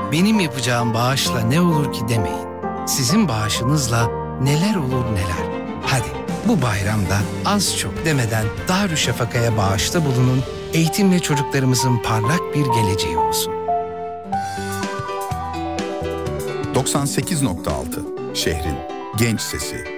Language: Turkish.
Benim yapacağım bağışla ne olur ki demeyin. Sizin bağışınızla neler olur neler. Hadi bu bayramda az çok demeden Darüşşafaka'ya bağışta bulunun, eğitimle çocuklarımızın parlak bir geleceği olsun. 98.6 şehrin genç sesi.